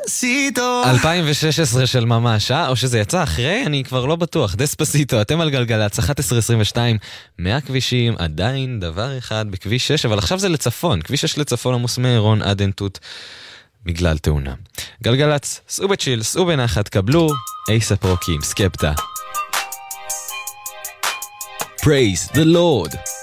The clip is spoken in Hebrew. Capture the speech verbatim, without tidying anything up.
דספסיטו. אלפיים ושש עשרה של ממש, אה? או שזה יצא אחרי? אני כבר לא בטוח. דספסיטו, אתם על גלגלצ, אחת עשרה עשרים ושתיים, מאה כבישים, עדיין דבר אחד בכביש שש, אבל עכשיו זה לצפון. כביש שש לצפון עמוס מאירון עד עין תות בגלל תאונה. גלגלצ, סעו בצ'יל, סעו בנחת, קבלו אייסאפ רוקי עם סקפטה. Praise the Lord.